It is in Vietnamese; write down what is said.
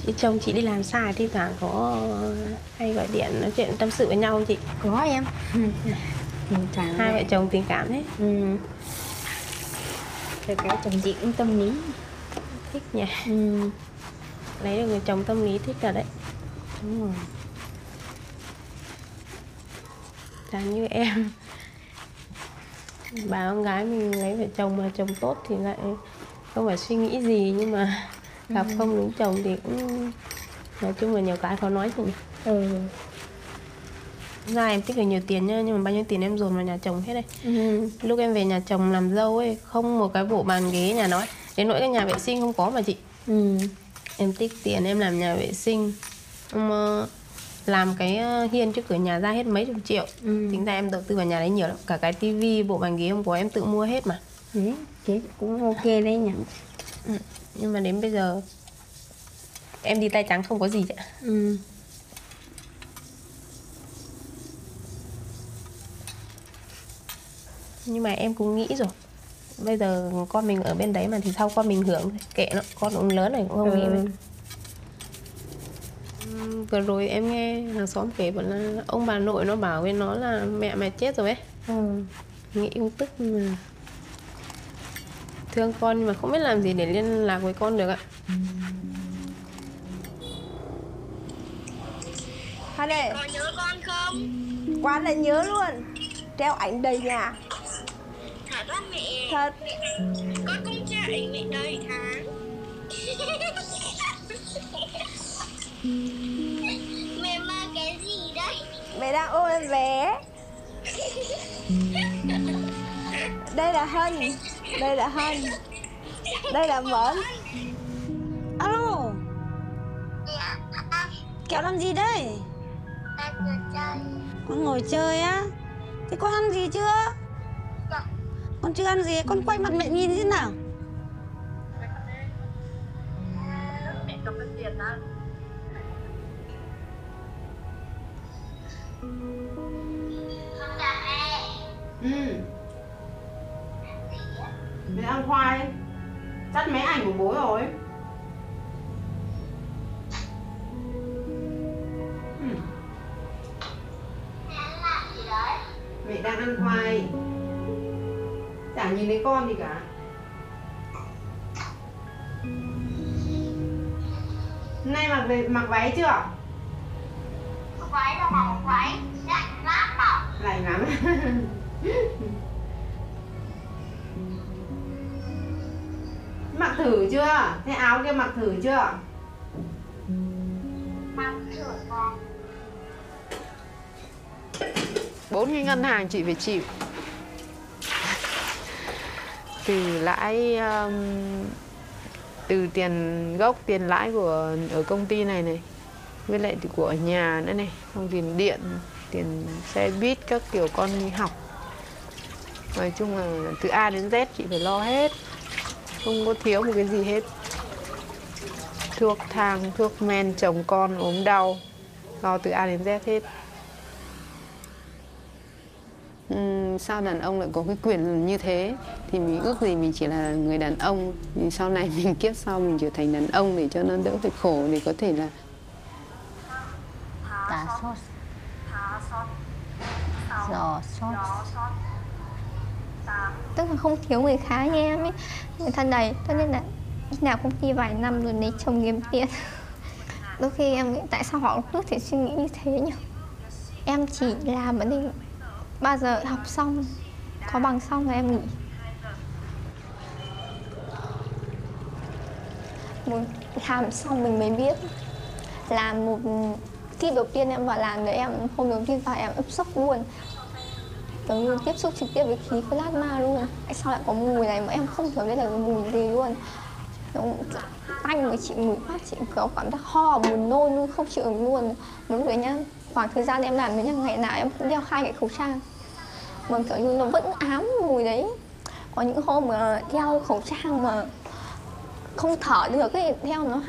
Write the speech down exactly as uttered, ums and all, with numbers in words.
Chị chồng chị đi làm xa thi thoảng có hay gọi điện nói chuyện tâm sự với nhau không chị? Có em. Tình cảm Hai này. vợ chồng tình cảm đấy. Ừ. Được cái chồng chị cũng tâm lý. Thích nhỉ. Ừ. Lấy được người chồng tâm lý thích rồi đấy. Đúng rồi. Chẳng như em. Bà con gái mình lấy vợ chồng mà chồng tốt thì lại không phải suy nghĩ gì, nhưng mà gặp ừ. không đúng chồng thì cũng nói chung là nhiều cái khó nói chị nhỉ. Ừ. Ra em tích được nhiều tiền nhá, nhưng mà bao nhiêu tiền em dồn vào nhà chồng hết đây. Ừ. Lúc em về nhà chồng làm dâu ấy, không một cái bộ bàn ghế nhà nói, đến nỗi cái nhà vệ sinh không có mà chị. Ừ. Em tích tiền em làm nhà vệ sinh, em uh, làm cái uh, hiên trước cửa nhà ra hết mấy chục triệu. Ừ. Tính ra em đầu tư vào nhà đấy nhiều lắm, cả cái tivi, bộ bàn ghế không có em tự mua hết mà. Đấy, thế cũng ok đấy nhỉ. Ừ. Nhưng mà đến bây giờ em đi tay trắng không có gì ạ. Ừ. Nhưng mà em cũng nghĩ rồi, bây giờ con mình ở bên đấy mà thì sau con mình hưởng, kệ nó, con cũng lớn rồi cũng không ừ. nghĩ nữa. Ừ, vừa rồi em nghe hàng xóm kể bảo là ông bà nội nó bảo với nó là mẹ mày chết rồi ấy. Ừ. Nghĩ cũng tức mà thương con nhưng mà không biết làm gì để liên lạc với con được ạ. Hai này, có nhớ con không? quá là nhớ luôn. Treo ảnh đầy nhà. Thật á mẹ? Thật. Con cũng treo ảnh mẹ đầy tháng. Mẹ mang cái gì đấy? Mẹ đang ôm em bé. Đây là Hân. Đây là Hân. Đây là Mẫn. Alo. Kẹo làm gì đây? Con ngồi chơi. Con ngồi chơi á? Thế con ăn gì chưa? Dạ. Con chưa ăn gì, con quay mặt mẹ nhìn thế nào? Mẹ cầm cái tiền ăn. Con chào mẹ. Ừ. Mẹ ăn khoai. Dắt máy ảnh của bố rồi. Ừ. Mẹ ăn làm gì đấy? Mẹ đang ăn khoai. Chả nhìn thấy con gì cả. Hôm nay mặc về mặc váy chưa? Không váy đâu mà không váy. Lạnh lắm bảo. Lạnh lắm. Mặc thử chưa? Thế áo kia mặc thử chưa? Mặc thử con. Bốn cái ngân hàng chị phải chịu. Từ lãi um, từ tiền gốc, tiền lãi của ở công ty này này, với lại thì của nhà nữa này, xong tiền điện, tiền xe buýt các kiểu con đi học. Nói chung là từ A đến Z chị phải lo hết, không có thiếu một cái gì hết. Thuốc thang, thuốc men, chồng con ốm đau, lo từ A đến Z hết. Uhm, sao đàn ông lại có cái quyền như thế? Thì mình ước gì mình chỉ là người đàn ông, thì sau này mình kiếp sau mình trở thành đàn ông để cho nó đỡ phải khổ, để có thể là Tả sốt. Giò sốt. Tức là không thiếu người khá như em ấy, người thân đầy, cho nên là đi làm công ty vài năm rồi lấy chồng kiếm tiền. Đôi khi em nghĩ tại sao họ cứ thể suy nghĩ như thế nhỉ? Em chỉ làm ở đây bao giờ học xong, có bằng xong rồi em nghỉ. Muốn làm xong mình mới biết. Làm một khi đầu tiên em vào làm đấy, em hôm đầu tiên vào em ấp sốc luôn. Kiểu như tiếp xúc trực tiếp với khí plasma luôn. Tại sao lại có mùi này mà em không hiểu đây là mùi gì luôn. Tanh mà chị ngửi phát chị có cảm giác ho, buồn nôn luôn, không chịu được luôn. Một lúc đấy nhá, khoảng thời gian em làm với nhau ngày nào em cũng đeo hai cái khẩu trang. Mà kiểu như nó vẫn ám mùi đấy. Có những hôm mà đeo khẩu trang mà không thở được ấy, đeo nó